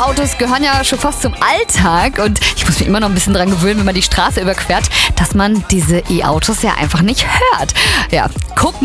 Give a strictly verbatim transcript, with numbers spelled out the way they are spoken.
E-Autos gehören ja schon fast zum Alltag und ich muss mich immer noch ein bisschen dran gewöhnen, wenn man die Straße überquert, dass man diese E-Autos ja einfach nicht hört. Ja, guck